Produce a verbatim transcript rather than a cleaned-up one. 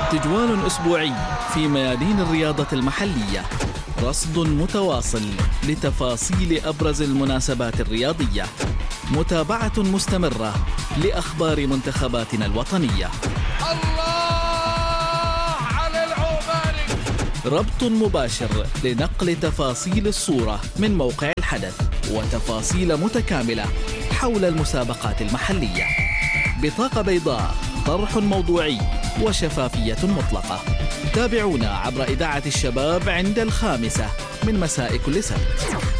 تجوال أسبوعي في ميادين الرياضة المحلية، رصد متواصل لتفاصيل أبرز المناسبات الرياضية، متابعة مستمرة لأخبار منتخباتنا الوطنية. الله على العوماني. ربط مباشر لنقل تفاصيل الصورة من موقع الحدث وتفاصيل متكاملة حول المسابقات المحلية. بطاقة بيضاء، طرح موضوعي وشفافية مطلقة. تابعونا عبر إذاعة الشباب عند الخامسة من مساء كل سبت.